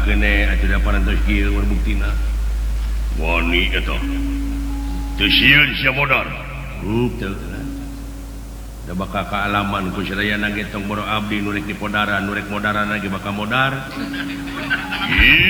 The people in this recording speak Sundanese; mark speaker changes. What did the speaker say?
Speaker 1: kene buktina bakal kealaman kuaya nagetong Abdi nurek di Podara nurek modar lagi bakal modar